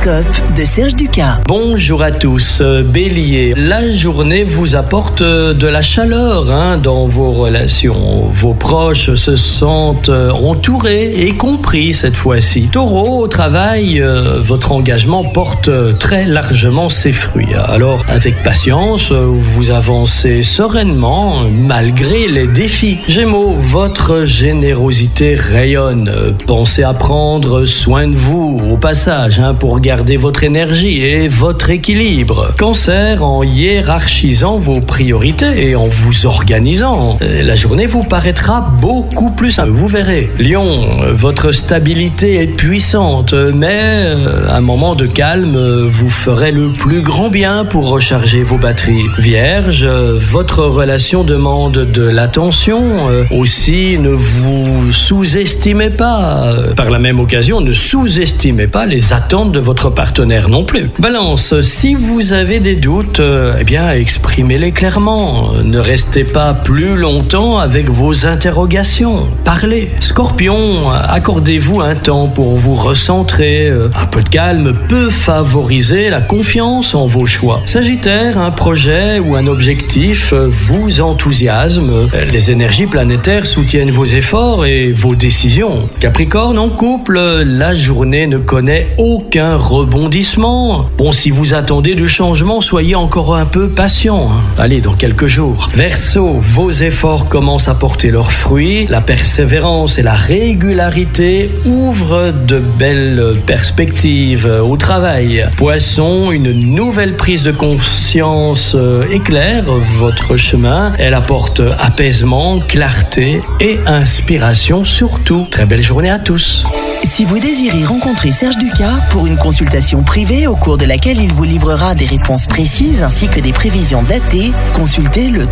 L'horoscope de Serge Ducas. Bonjour à tous, Bélier. La journée vous apporte de la chaleur dans vos relations. Vos proches se sentent entourés et compris cette fois-ci. Taureau, au travail, votre engagement porte très largement ses fruits. Alors, avec patience, vous avancez sereinement malgré les défis. Gémeaux, votre générosité rayonne. Pensez à prendre soin de vous au passage pour garder votre énergie et votre équilibre. Cancer, en hiérarchisant vos priorités et en vous organisant, la journée vous paraîtra beaucoup plus simple. Vous verrez. Lion, votre stabilité est puissante, mais un moment de calme vous ferait le plus grand bien pour recharger vos batteries. Vierge, votre relation demande de l'attention. Aussi, ne vous sous-estimez pas. Par la même occasion, ne sous-estimez pas les attentes de votre partenaire non plus. Balance, si vous avez des doutes, exprimez-les clairement. Ne restez pas plus longtemps avec vos interrogations. Parlez. Scorpion, accordez-vous un temps pour vous recentrer. Un peu de calme peut favoriser la confiance en vos choix. Sagittaire, un projet ou un objectif vous enthousiasme. Les énergies planétaires soutiennent vos efforts et vos décisions. Capricorne, en couple, la journée ne connaît aucun rebondissement. Bon, si vous attendez du changement, soyez encore un peu patient. Allez, dans quelques jours. Verseau, vos efforts commencent à porter leurs fruits. La persévérance et la régularité ouvrent de belles perspectives au travail. Poisson, une nouvelle prise de conscience éclaire votre chemin. Elle apporte apaisement, clarté et inspiration surtout. Très belle journée à tous. Si vous désirez rencontrer Serge Ducas pour une consultation privée au cours de laquelle il vous livrera des réponses précises ainsi que des prévisions datées, consultez le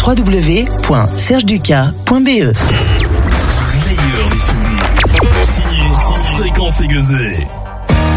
www.sergeducas.be. Meilleur des souvenirs. Signé sans fréquence aiguisée.